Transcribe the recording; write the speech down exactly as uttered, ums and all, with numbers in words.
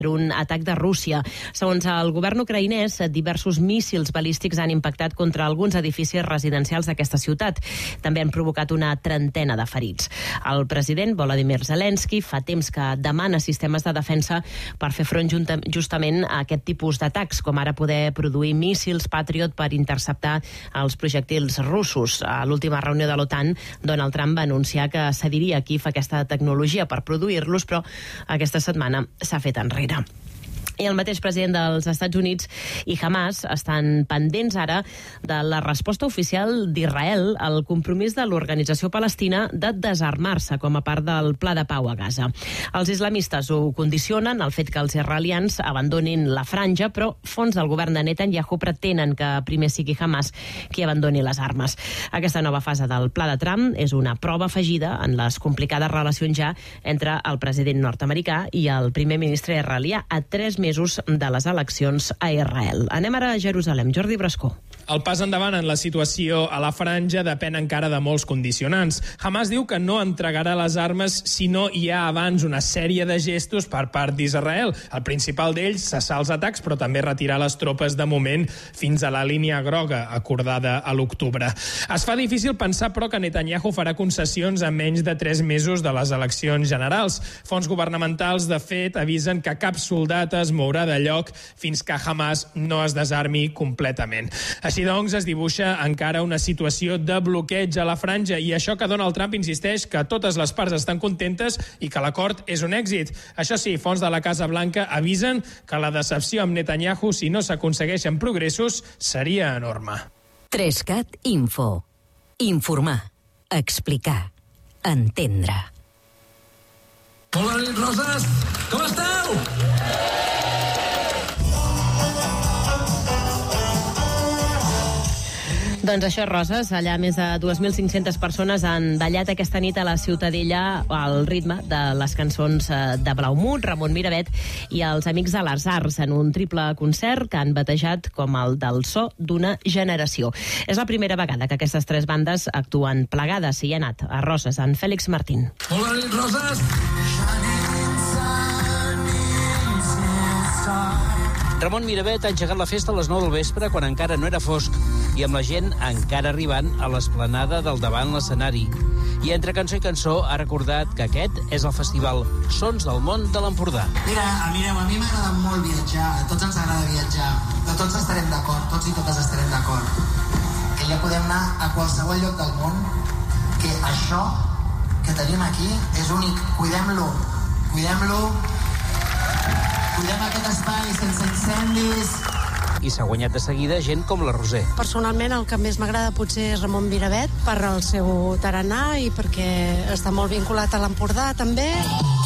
un atac de Rússia. Segons el govern ucraïnès, diversos míssils balístics han impactat contra alguns edificis residencials d'aquesta ciutat. També han provocat una trentena de ferits. El president Volodymyr Zelensky fa temps que demana sistemes de defensa per fer front justament a aquest tipus d'atacs, com ara poder produir míssils Patriot per interceptar els projectils russos. A l'última reunió de l'OTAN, Donald Trump va anunciar que cediria a Kíev aquesta tecnologia per produir-los, però aquesta setmana s'ha fet enrere. I el mateix president dels Estats Units i Hamas estan pendents ara de la resposta oficial d'Israel al compromís de l'Organització Palestina de desarmar-se com a part del pla de pau a Gaza. Els islamistes ho condicionen al fet que els israelians abandonin la franja, però fons del govern de Netanyahu pretenen que primer sigui Hamas qui abandoni les armes. Aquesta nova fase del pla de Trump és una prova afegida en les complicades relacions ja entre el president nord-americà i el primer ministre israelià a tres mesos de les eleccions a Israel. Anem ara a Jerusalem. Jordi Brascó. El pas endavant en la situació a la franja depèn encara de molts condicionants. Hamas diu que no entregarà les armes si no hi ha abans una sèrie de gestos per part d'Israel. El principal d'ells, cessar els atacs, però també retirar les tropes de moment fins a la línia groga acordada a l'octubre. Es fa difícil pensar, però, que Netanyahu farà concessions a menys de tres mesos de les eleccions generals. Fons governamentals, de fet, avisen que cap soldat es mourà de lloc fins que Hamas no es desarmi completament. Així doncs, es dibuixa encara una situació de bloqueig a la franja i això que Donald Trump insisteix que totes les parts estan contentes i que l'acord és un èxit. Això sí, fons de la Casa Blanca avisen que la decepció amb Netanyahu, si no s'aconsegueixen progressos, seria enorme. Trescat Info. Informar. Explicar. Entendre. Hola, Roses! Com esteu? Doncs això, Roses, allà més de dos mil cinc-centes persones han ballat aquesta nit a la Ciutadella al ritme de les cançons de Blaumut, Ramon Miravet i els Amics de les Arts en un triple concert que han batejat com el del so d'una generació. És la primera vegada que aquestes tres bandes actuen plegades i hi ha anat a Roses, en Fèlix Martín. Hola, Roses! Ramon Miravet ha engegat la festa a les nou del vespre quan encara no era fosc i amb la gent encara arribant a l'esplanada del davant l'escenari. I entre cançó i cançó ha recordat que aquest és el festival Sons del Món de l'Empordà. Mira, mireu, a mi m'agrada molt viatjar, a tots ens agrada viatjar, a tots estarem d'acord, tots i totes estarem d'acord, que ja podem anar a qualsevol lloc del món, que això que tenim aquí és únic, cuidem-lo, cuidem-lo, cuidem aquest espai sense incendis. I s'ha guanyat de seguida gent com la Roser. Personalment el que més m'agrada potser és Ramon Miravet per el seu tarannà i perquè està molt vinculat a l'Empordà també.